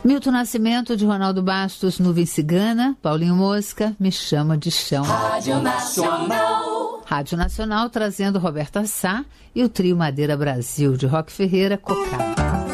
Milton Nascimento, de Ronaldo Bastos, Nuvem Cigana, Paulinho Mosca, Me Chama de Chão. Rádio Nacional. Rádio Nacional trazendo Roberta Sá e o trio Madeira Brasil, de Roque Ferreira, Cocada.